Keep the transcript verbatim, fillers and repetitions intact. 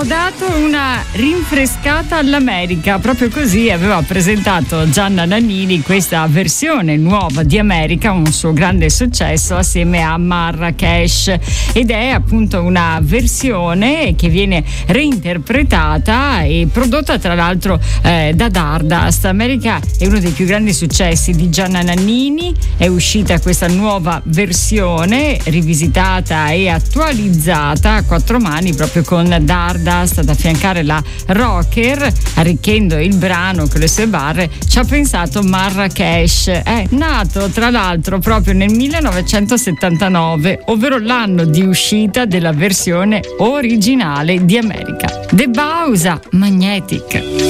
Ho dato una rinfrescata all'America, proprio così aveva presentato Gianna Nannini questa versione nuova di America, un suo grande successo assieme a Marrakesh, ed è appunto una versione che viene reinterpretata e prodotta tra l'altro eh, da Dardust. America è uno dei più grandi successi di Gianna Nannini, è uscita questa nuova versione rivisitata e attualizzata a quattro mani proprio con Dardust ad affiancare la rocker, arricchendo il brano con le sue barre. Ci ha pensato Marrakesh, è nato tra l'altro proprio nel millenovecentosettantanove, ovvero l'anno di uscita della versione originale di America. The Bausa Magnetic.